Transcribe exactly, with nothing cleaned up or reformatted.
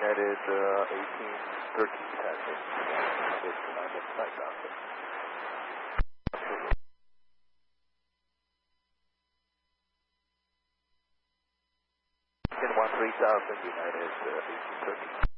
United uh, eighteen thirteen taxi. It's nine one five thousand. one three thousand United uh, eighteen thirteen.